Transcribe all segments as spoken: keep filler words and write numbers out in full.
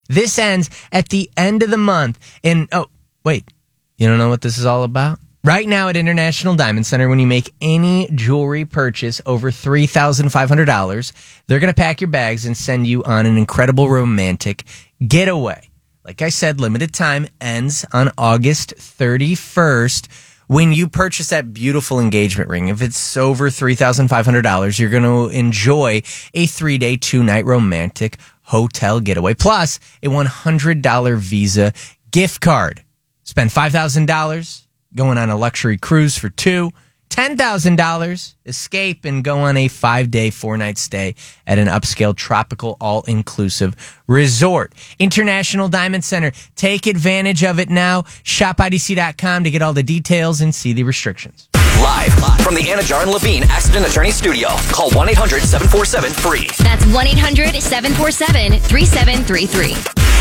This ends at the end of the month. And, oh, wait, you don't know what this is all about? Right now at International Diamond Center, when you make any jewelry purchase over three thousand five hundred dollars, they're going to pack your bags and send you on an incredible romantic getaway. Like I said, limited time, ends on August thirty-first. When you purchase that beautiful engagement ring, if it's over three thousand five hundred dollars, you're going to enjoy a three-day, two-night romantic hotel getaway, plus a one hundred dollars Visa gift card. Spend five thousand dollars going on a luxury cruise for two, ten thousand dollars, escape and go on a five-day, four-night stay at an upscale tropical all-inclusive resort. International Diamond Center. Take advantage of it now. shop I D C dot com to get all the details and see the restrictions. Live from the Anna Jar and Levine Accident Attorney Studio. Call one eight hundred seven four seven free. That's one eight hundred seven four seven three seven three three.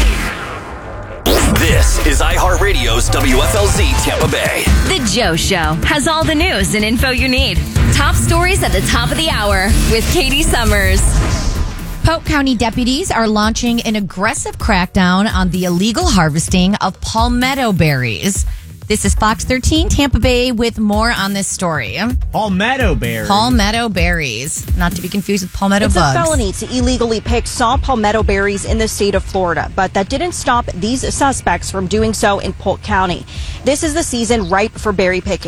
This is iHeartRadio's W F L Z Tampa Bay. The Joe Show has all the news and info you need. Top stories at the top of the hour with Katie Summers. Polk County deputies are launching an aggressive crackdown on the illegal harvesting of palmetto berries. This is Fox thirteen Tampa Bay with more on this story. Palmetto berries. Palmetto berries. Not to be confused with palmetto it's bugs. It's a felony to illegally pick saw palmetto berries in the state of Florida, but that didn't stop these suspects from doing so in Polk County. This is the season ripe for berry picking.